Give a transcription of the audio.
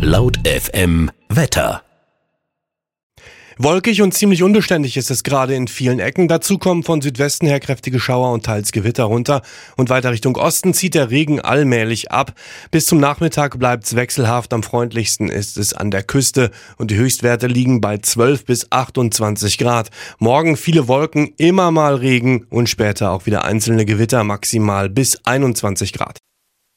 Laut FM Wetter. Wolkig und ziemlich unbeständig ist es gerade in vielen Ecken. Dazu kommen von Südwesten her kräftige Schauer und teils Gewitter runter. Und weiter Richtung Osten zieht der Regen allmählich ab. Bis zum Nachmittag bleibt's wechselhaft. Am freundlichsten ist es an der Küste. Und die Höchstwerte liegen bei 12 bis 28 Grad. Morgen viele Wolken, immer mal Regen und später auch wieder einzelne Gewitter, maximal bis 21 Grad.